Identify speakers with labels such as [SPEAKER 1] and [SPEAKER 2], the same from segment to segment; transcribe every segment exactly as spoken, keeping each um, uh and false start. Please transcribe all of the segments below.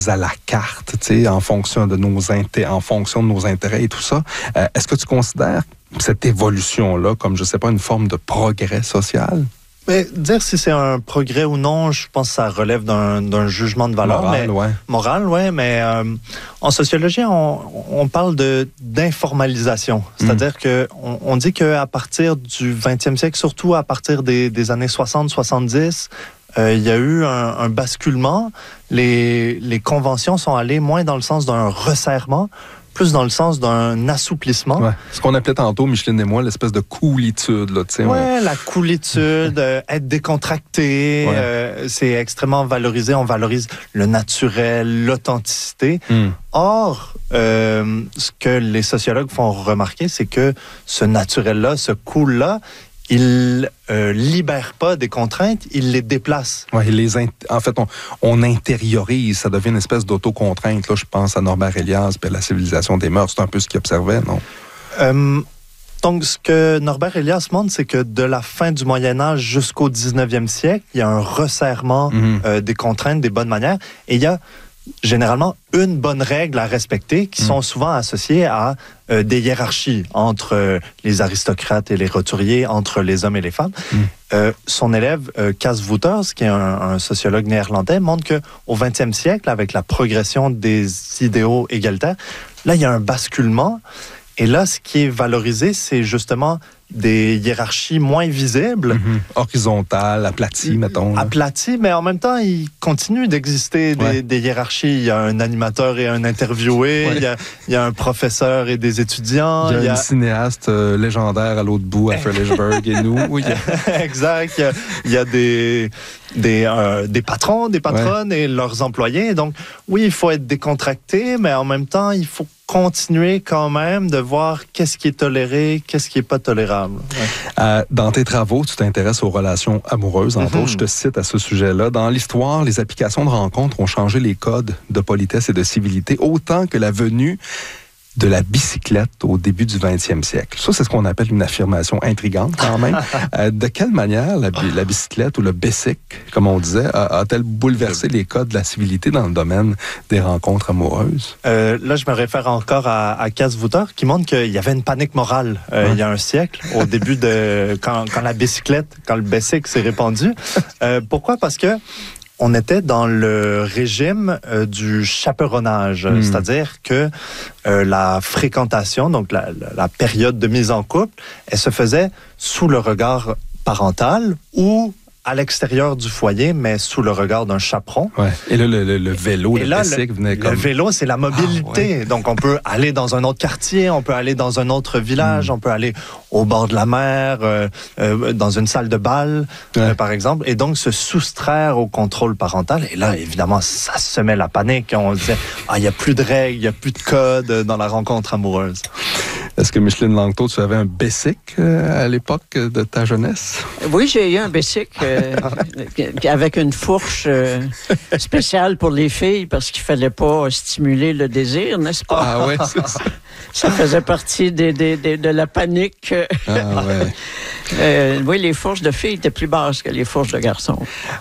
[SPEAKER 1] à la carte, tu sais, en fonction de nos inté- en fonction de nos intérêts et tout ça. Euh, est-ce que tu considères cette évolution-là comme, je sais pas, une forme de progrès social?
[SPEAKER 2] Mais dire si c'est un progrès ou non, je pense que ça relève d'un, d'un jugement de valeur.
[SPEAKER 1] Moral,
[SPEAKER 2] mais,
[SPEAKER 1] ouais.
[SPEAKER 2] Moral, ouais, mais euh, en sociologie, on, on parle de, d'informalisation. C'est-à-dire mm. que on, on dit qu'à partir du vingtième siècle, surtout à partir des, des années soixante soixante-dix, euh, il y a eu un, un basculement. Les, les conventions sont allées moins dans le sens d'un resserrement, plus dans le sens d'un assouplissement.
[SPEAKER 1] Ouais. Ce qu'on appelait tantôt, Micheline et moi, l'espèce de coolitude. Là,
[SPEAKER 2] ouais,
[SPEAKER 1] on...
[SPEAKER 2] la coolitude, euh, être décontracté, ouais. euh, c'est extrêmement valorisé. On valorise le naturel, l'authenticité. Mm. Or, euh, ce que les sociologues font remarquer, c'est que ce naturel-là, ce cool-là, il euh, libère pas des contraintes, il les déplace.
[SPEAKER 1] Ouais, il les int- en fait, on, on intériorise, ça devient une espèce d'autocontrainte. Là, je pense à Norbert Elias et à la civilisation des mœurs. C'est un peu ce qu'il observait, non?
[SPEAKER 2] Euh, donc, ce que Norbert Elias montre, c'est que de la fin du Moyen Âge jusqu'au dix-neuvième siècle, il y a un resserrement mm-hmm. euh, des contraintes, des bonnes manières, et il y a généralement une bonne règle à respecter qui mmh. sont souvent associées à euh, des hiérarchies entre euh, les aristocrates et les roturiers, entre les hommes et les femmes. Mmh. Euh, son élève, euh, Cas Wouters, qui est un, un sociologue néerlandais, montre qu'au vingtième siècle, avec la progression des idéaux égalitaires, là, il y a un basculement. Et là, ce qui est valorisé, c'est justement des hiérarchies moins visibles.
[SPEAKER 1] Mm-hmm. Horizontales, aplaties, mettons. Là.
[SPEAKER 2] Aplaties, mais en même temps, il continue d'exister des, ouais. des hiérarchies. Il y a un animateur et un interviewé, ouais. il, y a, il y a un professeur et des étudiants.
[SPEAKER 1] Il y a,
[SPEAKER 2] il y a...
[SPEAKER 1] un cinéaste euh, légendaire à l'autre bout, à Frelichburg, et nous. Oui,
[SPEAKER 2] il y a... exact. Il y a, il y a des... Des, euh, des patrons, des patronnes ouais. et leurs employés. Donc, oui, il faut être décontracté, mais en même temps, il faut continuer quand même de voir qu'est-ce qui est toléré, qu'est-ce qui n'est pas tolérable. Ouais.
[SPEAKER 1] Euh, dans tes travaux, tu t'intéresses aux relations amoureuses. Entre mm-hmm. autres, je te cite à ce sujet-là. Dans l'histoire, les applications de rencontres ont changé les codes de politesse et de civilité autant que la venue de la bicyclette au début du vingtième siècle. Ça, c'est ce qu'on appelle une affirmation intrigante quand même. euh, de quelle manière la, la bicyclette ou le bicycle, comme on disait, a, a-t-elle bouleversé les codes de la civilité dans le domaine des rencontres amoureuses?
[SPEAKER 2] Euh, là, je me réfère encore à, à Cas Wouters qui montre qu'il y avait une panique morale euh, ouais. il y a un siècle, au début de... quand, quand la bicyclette, quand le bicycle s'est répandu. Euh, pourquoi? Parce que on était dans le régime euh, du chaperonnage, mmh. c'est-à-dire que euh, la fréquentation, donc la, la, la période de mise en couple, elle se faisait sous le regard parental ou à l'extérieur du foyer, mais sous le regard d'un chaperon.
[SPEAKER 1] Ouais. Et là, le, le, le vélo,
[SPEAKER 2] et
[SPEAKER 1] le
[SPEAKER 2] là,
[SPEAKER 1] bicycle venait comme...
[SPEAKER 2] Le vélo, c'est la mobilité. Ah, ouais. Donc, on peut aller dans un autre quartier, on peut aller dans un autre village, mmh. on peut aller au bord de la mer, euh, euh, dans une salle de bal, ouais. euh, par exemple, et donc se soustraire au contrôle parental. Et là, évidemment, ça semait la panique. On disait, ah, il n'y a plus de règles, il n'y a plus de codes dans la rencontre amoureuse.
[SPEAKER 1] Est-ce que Micheline Langto, tu avais un bicycle euh, à l'époque de ta jeunesse?
[SPEAKER 3] Oui, j'ai eu un bicycle euh, avec une fourche euh, spéciale pour les filles parce qu'il ne fallait pas stimuler le désir, n'est-ce pas?
[SPEAKER 1] Ah oui, c'est ça.
[SPEAKER 3] Ça faisait partie des, des, des, de la panique.
[SPEAKER 1] Ah ouais.
[SPEAKER 3] euh, oui, les fourches de filles étaient plus basses que les fourches de garçons.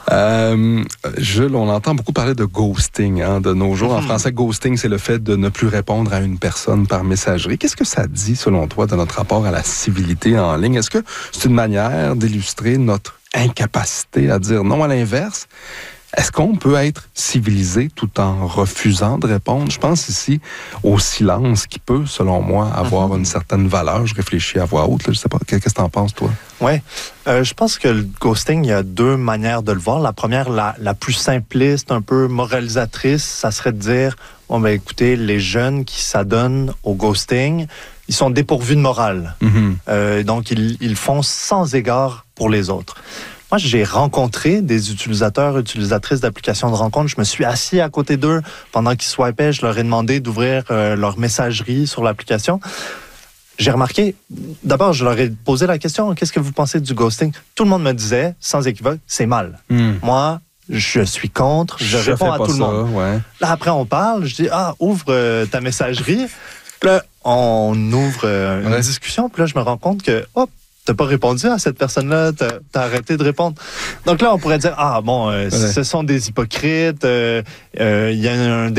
[SPEAKER 1] Euh, Jules, on entend beaucoup parler de ghosting hein, de nos jours. En français, ghosting, c'est le fait de ne plus répondre à une personne par messagerie. Qu'est-ce que ça dit, selon toi, de notre rapport à la civilité en ligne? Est-ce que c'est une manière d'illustrer notre incapacité à dire non à l'inverse? Est-ce qu'on peut être civilisé tout en refusant de répondre? Je pense ici au silence qui peut, selon moi, avoir mm-hmm. une certaine valeur. Je réfléchis à voix haute. Là, je sais pas. Qu'est-ce que tu en penses, toi?
[SPEAKER 2] Oui. Euh, je pense que le ghosting, il y a deux manières de le voir. La première, la, la plus simpliste, un peu moralisatrice, ça serait de dire, bon, ben, écoutez, les jeunes qui s'adonnent au ghosting, ils sont dépourvus de morale. Mm-hmm. Euh, donc, ils, ils font sans égard pour les autres. Moi, j'ai rencontré des utilisateurs, utilisatrices d'applications de rencontre. Je me suis assis à côté d'eux pendant qu'ils swipaient. Je leur ai demandé d'ouvrir euh, leur messagerie sur l'application. J'ai remarqué, d'abord, je leur ai posé la question, qu'est-ce que vous pensez du ghosting? Tout le monde me disait, sans équivoque, c'est mal. Mm. Moi, je suis contre, je, je réponds à tout ça, le monde.
[SPEAKER 1] Ouais.
[SPEAKER 2] Là, après, on parle, je dis, ah, ouvre euh, ta messagerie. Là, on ouvre euh, une ouais. discussion, puis là, je me rends compte que, hop, t'as pas répondu à cette personne-là, t'as, t'as arrêté de répondre. Donc là, on pourrait dire, ah bon, euh, ouais. ce sont des hypocrites, il euh, euh, y a un